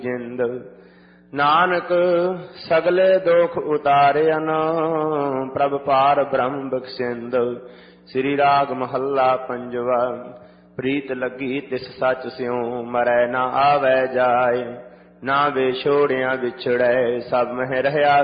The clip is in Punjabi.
ਜਿੰਦ। ਨਾਨਕ ਸਗਲੇ ਦੁਖ ਉਤਾਰਿਆਨ, ਪ੍ਰਭ ਪਾਰ ਬ੍ਰਹਮ ਬਖਸ਼ਿੰਦ। ਸ੍ਰੀ ਰਾਗ ਮਹੱਲਾ ਪੰਜਵਾ। ਪ੍ਰੀਤ ਲੱਗੀ ਤਿਸ ਸੱਚ ਸਿਉ, ਮਰੈ ਨਾ ਆਵੈ ਜਾਇ। ਨਾ ਵੇ ਛੋੜਿਆ ਵਿਛੜੈ, ਸਭ ਮਹਿ ਰਹਿਆ